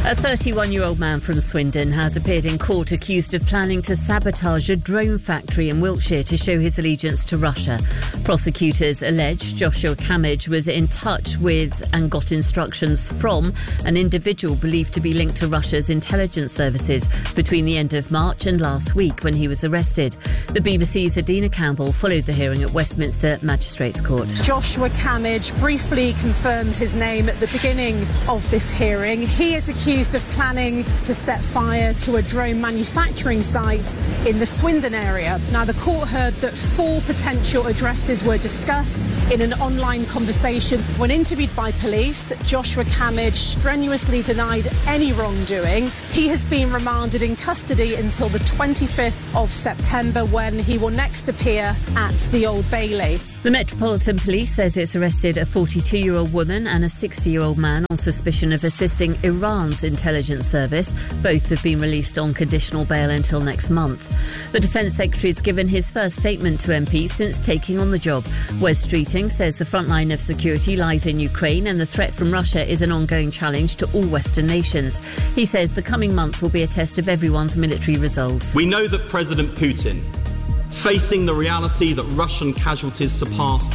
A 31-year-old man from Swindon has appeared in court accused of planning to sabotage a drone factory in Wiltshire to show his allegiance to Russia. Prosecutors allege Joshua Camage was in touch with and got instructions from an individual believed to be linked to Russia's intelligence services between the end of March and last week when he was arrested. The BBC's Adina Campbell followed the hearing at Westminster Magistrates Court. Joshua Camage briefly confirmed his name at the beginning of this hearing. He is accused of planning to set fire to a drone manufacturing site in the Swindon area. Now, the court heard that 4 potential addresses were discussed in an online conversation. When interviewed by police, Joshua Camage strenuously denied any wrongdoing. He has been remanded in custody until the 25th of September when he will next appear at the Old Bailey. The Metropolitan Police says it's arrested a 42-year-old woman and a 60-year-old man on suspicion of assisting Iran's intelligence service. Both have been released on conditional bail until next month. The Defence Secretary has given his first statement to MPs since taking on the job. Wes Streeting says the front line of security lies in Ukraine and the threat from Russia is an ongoing challenge to all Western nations. He says the coming months will be a test of everyone's military resolve. We know that President Putin, facing the reality that Russian casualties surpassed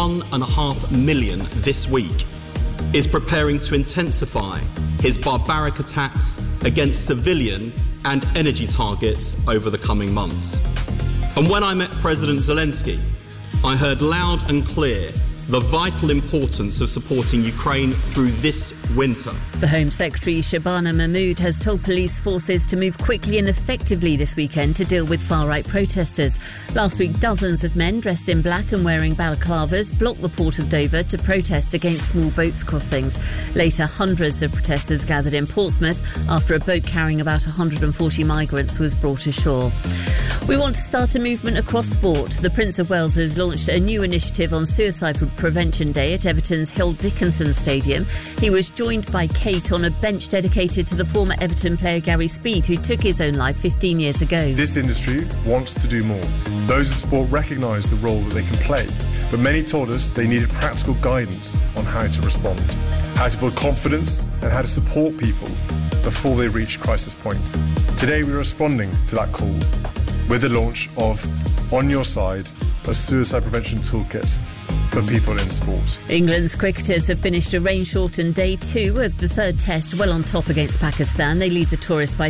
1.5 million this week, is preparing to intensify his barbaric attacks against civilian and energy targets over the coming months. And when I met President Zelensky, I heard loud and clear the vital importance of supporting Ukraine through this winter. The Home Secretary Shabana Mahmood has told police forces to move quickly and effectively this weekend to deal with far-right protesters. Last week, dozens of men dressed in black and wearing balaclavas blocked the port of Dover to protest against small boats crossings. Later, hundreds of protesters gathered in Portsmouth after a boat carrying about 140 migrants was brought ashore. We want to start a movement across sport. The Prince of Wales has launched a new initiative on Suicide Prevention Day at Everton's Hill Dickinson Stadium. He was joined by Kate on a bench dedicated to the former Everton player Gary Speed, who took his own life 15 years ago. This industry wants to do more. Those in sport recognise the role that they can play, but many told us they needed practical guidance on how to respond, how to build confidence and how to support people before they reach crisis point. Today we're responding to that call with the launch of On Your Side, a suicide prevention toolkit for people in sport. England's cricketers have finished a rain-shortened day 2 of the third test well on top against Pakistan. They lead the tourists by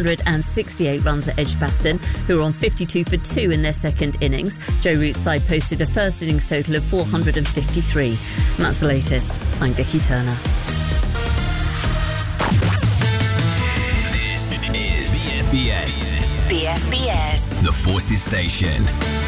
268 runs at Edgbaston, who are on 52 for 2 in their second innings. Joe Root's side posted a first innings total of 453. And that's the latest. I'm Vicky Turner. This is BFBS. BFBS. The Forces Station.